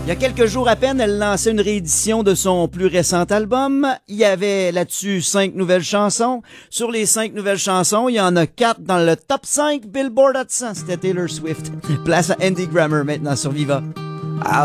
Il y a quelques jours à peine, elle lançait une réédition de son plus récent album. Il y avait là-dessus 5 nouvelles chansons. Sur les 5 nouvelles chansons, il y en a 4 dans le top 5 Billboard Hot 100. C'était Taylor Swift. Place à Andy Grammer maintenant sur Viva.